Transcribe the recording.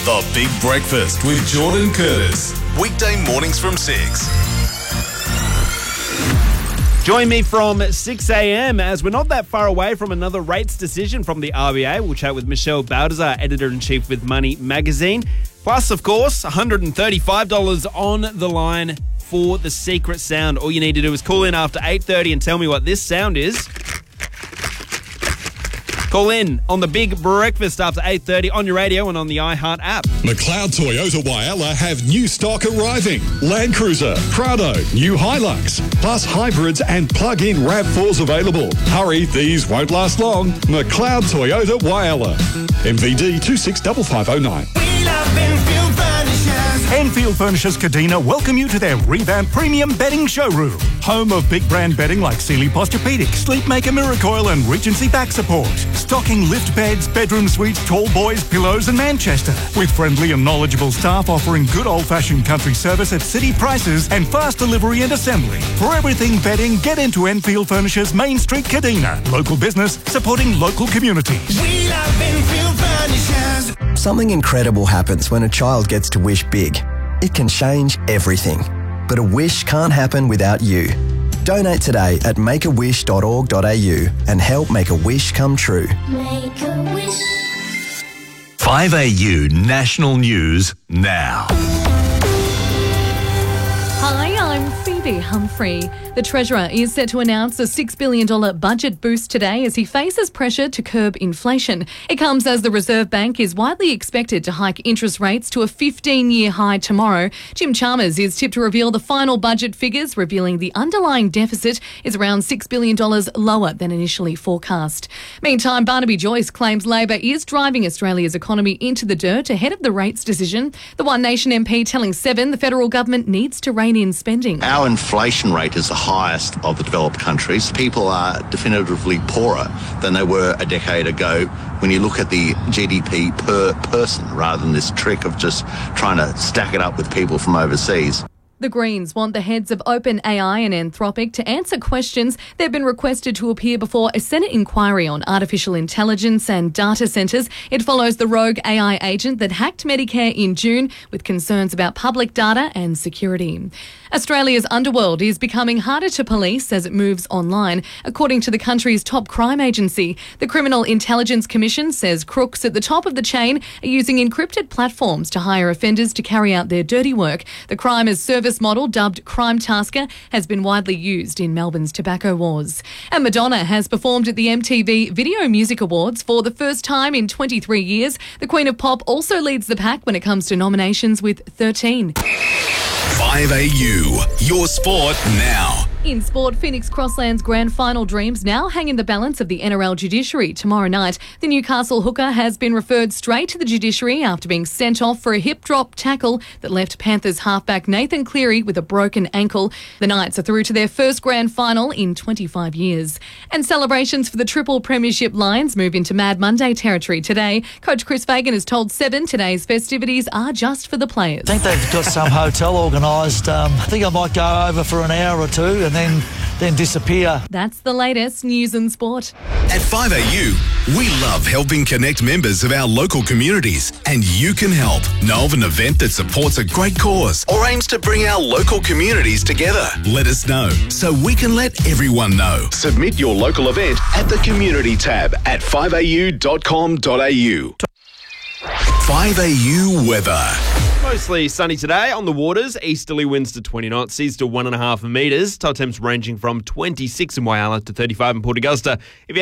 The Big Breakfast with Jordan Curtis. Weekday mornings from 6. Join me from 6 a.m. as we're not that far away from another rates decision from the RBA. We'll chat with Michelle Baldassar, Editor-in-Chief with Money Magazine. Plus, of course, $135 on the line for the secret sound. All you need to do is call in after 8:30 and tell me what this sound is. Call in on the Big Breakfast after 8:30 on your radio and on the iHeart app. McLeod Toyota Whyalla have new stock arriving. Land Cruiser, Prado, new Hilux, plus hybrids and plug-in RAV4s available. Hurry, these won't last long. McLeod Toyota Whyalla. MVD 265509. We love Enfield Furnishers. Enfield Furnishers Kadina welcome you to their revamped premium bedding showroom. Home of big brand bedding like Sealy Posturepedic, Sleepmaker Miracoil and Regency Back Support. Stocking lift beds, bedroom suites, tall boys, pillows and Manchester. With friendly and knowledgeable staff offering good old-fashioned country service at city prices and fast delivery and assembly. For everything bedding, get into Enfield Furnishers Main Street Kadina. Local business supporting local communities. We love Enfield Furnishers. Something incredible happens when a child gets to wish big. It can change everything. But a wish can't happen without you. Donate today at makeawish.org.au and help make a wish come true. Make a wish. 5AU National News now. Hi, I'm Phoebe Humphrey. The Treasurer is set to announce a $6 billion budget boost today as he faces pressure to curb inflation. It comes as the Reserve Bank is widely expected to hike interest rates to a 15-year high tomorrow. Jim Chalmers is tipped to reveal the final budget figures, revealing the underlying deficit is around $6 billion lower than initially forecast. Meantime, Barnaby Joyce claims Labor is driving Australia's economy into the dirt ahead of the rates decision. The One Nation MP telling Seven the federal government needs to rein in spending. Our inflation rate is the highest of the developed countries. People are definitively poorer than they were a decade ago when you look at the GDP per person rather than this trick of just trying to stack it up with people from overseas. The Greens want the heads of OpenAI and Anthropic to answer questions they've been requested to appear before a Senate inquiry on artificial intelligence and data centres. It follows the rogue AI agent that hacked Medicare in June with concerns about public data and security. Australia's underworld is becoming harder to police as it moves online. According to the country's top crime agency, the Criminal Intelligence Commission says crooks at the top of the chain are using encrypted platforms to hire offenders to carry out their dirty work. The crime as service model, dubbed Crime Tasker, has been widely used in Melbourne's tobacco wars. And Madonna has performed at the MTV Video Music Awards for the first time in 23 years. The Queen of Pop also leads the pack when it comes to nominations with 13. 5AU, your sport now. In sport, Phoenix Crosslands grand final dreams now hang in the balance of the NRL judiciary. Tomorrow night, the Newcastle hooker has been referred straight to the judiciary after being sent off for a hip drop tackle that left Panthers halfback Nathan Cleary with a broken ankle. The Knights are through to their first grand final in 25 years. And celebrations for the triple premiership Lions move into Mad Monday territory today. Coach Chris Fagan has told Seven today's festivities are just for the players. I think they've got some hotel organised. I think I might go over for an hour or two and then disappear. That's the latest news and sport. At 5AU, we love helping connect members of our local communities, and you can help. Know of an event that supports a great cause or aims to bring our local communities together? Let us know so we can let everyone know. Submit your local event at the community tab at 5au.com.au. 5AU weather. Mostly sunny today on the waters. Easterly winds to 20 knots, seas to 1.5 metres. Tide temps ranging from 26 in Whyalla to 35 in Port Augusta. If you